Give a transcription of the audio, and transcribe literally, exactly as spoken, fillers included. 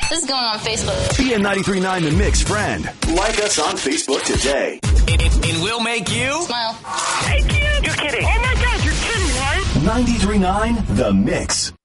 This is going on Facebook. Be a ninety-three point nine The Mix friend. Like us on Facebook today. It, it, it will make you smile. Thank you. You're kidding. Oh, my God, you're kidding, right? ninety-three point nine The Mix.